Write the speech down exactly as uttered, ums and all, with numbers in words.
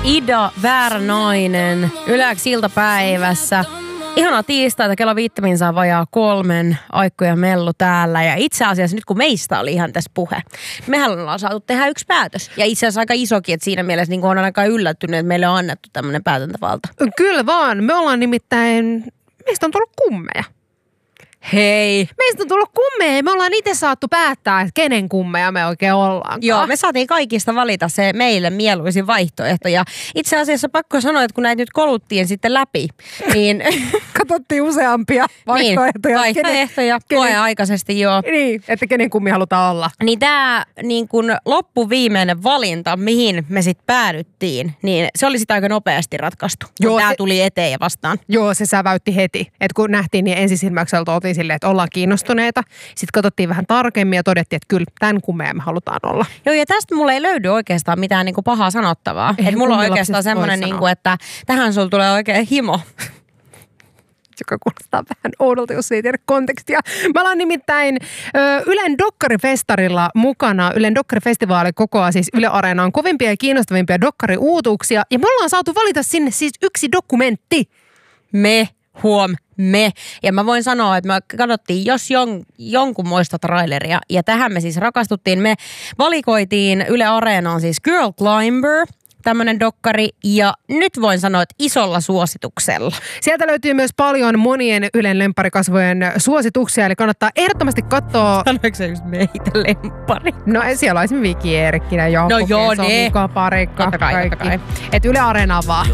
Ida Vääränäinen Yleäks iltapäivässä. Ihanaa tiistaita, kello viittämin saa vajaa kolmen Aikku Mellu täällä. Ja itse asiassa nyt kun meistä oli ihan tässä puhe, mehän ollaan saatu tehdä yksi päätös. Ja itse asiassa aika isokin, että siinä mielessä niin on aika yllättynyt, että meille on annettu tämmöinen päätäntävalta. Kyllä vaan. Me ollaan nimittäin, meistä on tullut kummeja. Hei! Meistä on tullut kummeja. Me ollaan itse saattu päättää, että kenen kummeja me oikein ollaan. Joo, me saatiin kaikista valita se meille mieluisin vaihtoehto. Ja itse asiassa pakko sanoa, että kun näitä nyt koluttiin sitten läpi, niin katsottiin useampia vaihtoehtoja. Niin, vaihtoehtoja koeaikaisesti, joo. Niin, että kenen kummi halutaan olla. Niin tämä niin kun loppuviimeinen valinta, mihin me sitten päädyttiin, niin se oli sitten aika nopeasti ratkaistu. Joo, tämä se tuli eteen ja vastaan. Joo, se säväytti heti. Että kun nähtiin, niin ensisilmäykseltä oltiin silleen, että ollaan kiinnostuneita. Sitten katsottiin vähän tarkemmin ja todettiin, että kyllä tämän kummeja me halutaan olla. Joo, ja tästä mulla ei löydy oikeastaan mitään niinku pahaa sanottavaa. Että mulla on oikeastaan semmoinen, niinku, että tähän sulla tulee oikein himo. Joka kuulostaa vähän oudolta, jos ei tiedä kontekstia. Mä ollaan nimittäin ö, Ylen Dokkarifestarilla mukana. Ylen Dokkarifestivaali kokoaa siis Yle Areenaan kovimpia ja kiinnostavimpia dokkariuutuuksia. Ja me ollaan saatu valita sinne siis yksi dokumentti. Me, huom, me. Ja mä voin sanoa, että me katsottiin jos jon, jonkunmoista traileria. Ja tähän me siis rakastuttiin. Me valikoitiin Yle Areenaan siis Girl Climber, tämmönen dokkari, ja nyt voin sanoa, että isolla suosituksella. Sieltä löytyy myös paljon monien Ylen lempparikasvojen suosituksia, eli kannattaa ehdottomasti katsoa. Sanoiko se just meitä lemppari? No siellä on esimerkiksi Viki Eerikkinä, Jouko, no joo, Keso, ne. Mika Parikka, totta kai, kaikki. Totta kai. Et Yle Areenaan vaan.